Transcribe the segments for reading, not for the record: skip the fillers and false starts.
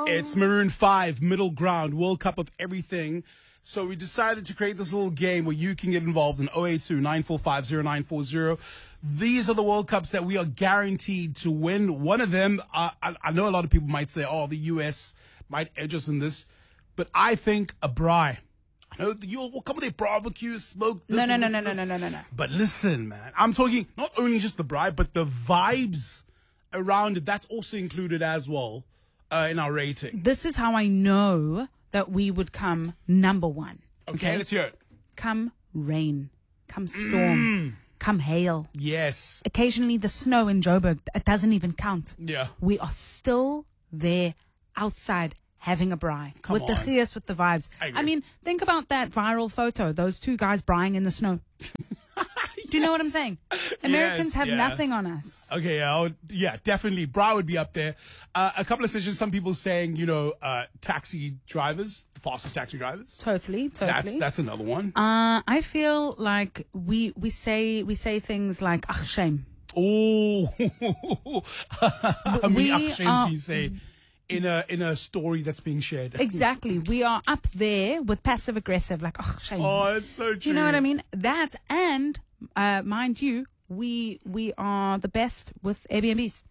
It's Maroon 5, Middle Ground, World Cup of Everything. So we decided to create this little game where you can get involved in 082-945-0940. These are the World Cups that we are guaranteed to win. One of them, I know a lot of people might say, oh, the US might edge us in this. But I think a braai. I know you'll come with a barbecue, smoke this. No. But listen, man, I'm talking not only just the braai, but the vibes around it. That's also included as well in our rating. This is how I know that we would come number one. Okay, let's hear it. Come rain, come storm, come hail. Yes. Occasionally the snow in Joburg, it doesn't even count. Yeah. We are still there outside having a braai. With the gears, with the vibes. I mean, think about that viral photo, those two guys braaiing in the snow. Do you know what I'm saying? Americans have nothing on us. Okay, yeah, definitely. Braai would be up there. A couple of sessions, some people saying, taxi drivers, the fastest taxi drivers. Totally. That's another one. I feel like we say things like, ach, shame. Oh, how many ach shames can you say in a story that's being shared? Exactly. We are up there with passive aggressive, like, ach, shame. Oh, it's so true. You know what I mean? That, and mind you, we are the best with Airbnbs.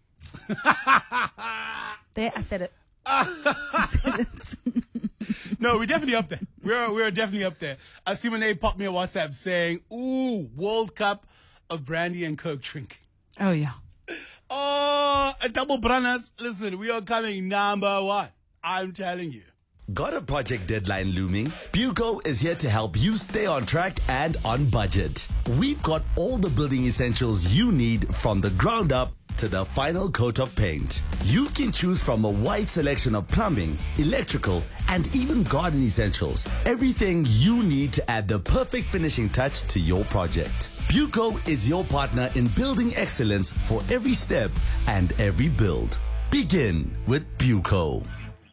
There, I said it. No, we're definitely up there. We're definitely up there. Simone popped me a WhatsApp saying, "Ooh, World Cup of brandy and Coke drink." Oh yeah. Oh, a double Brannas. Listen, we are coming number one. I'm telling you. Got a project deadline looming? Buco is here to help you stay on track and on budget. We've got all the building essentials you need from the ground up to the final coat of paint. You can choose from a wide selection of plumbing, electrical, and even garden essentials. Everything you need to add the perfect finishing touch to your project. Buco is your partner in building excellence for every step and every build. Begin with Buco.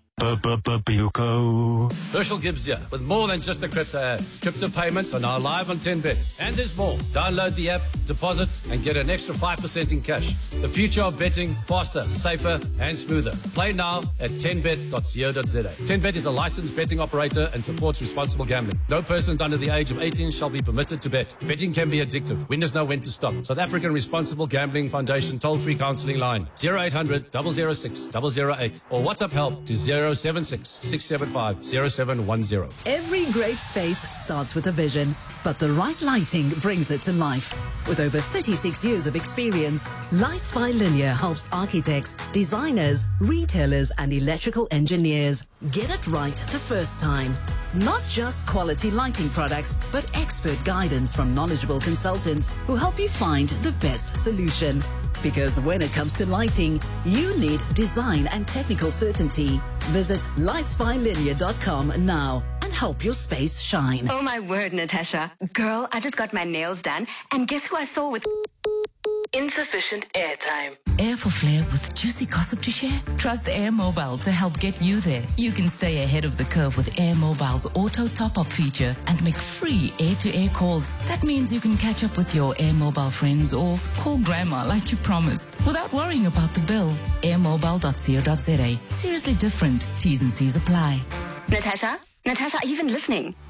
Buco. Herschel Gibbs here with more than just a crypto ad. Crypto payments are now live on 10Bet. And there's more. Download the app, deposit, and get an extra 5% in cash. The future of betting, faster, safer, and smoother. Play now at 10bet.co.za. 10Bet is a licensed betting operator and supports responsible gambling. No persons under the age of 18 shall be permitted to bet. Betting can be addictive. Winners know when to stop. South African Responsible Gambling Foundation toll-free counseling line 0800 006 008 or WhatsApp help to 076 675 0710. Every great space starts with a vision, but the right lighting brings it to life. With over 36 years of experience, Lights by Linear helps architects, designers, retailers, and electrical engineers get it right the first time. Not just quality lighting products, but expert guidance from knowledgeable consultants who help you find the best solution. Because when it comes to lighting, you need design and technical certainty. Visit lightsbylinear.com now and help your space shine. Oh my word, Natasha. Girl, I just got my nails done, and guess who I saw with insufficient airtime? Air for flair with juicy gossip to share? Trust Air Mobile to help get you there. You can stay ahead of the curve with Air Mobile's auto top-up feature and make free air-to-air calls. That means you can catch up with your Air Mobile friends or call grandma like you promised without worrying about the bill. airmobile.co.za. Seriously different. T's and C's apply. Natasha, are you even listening?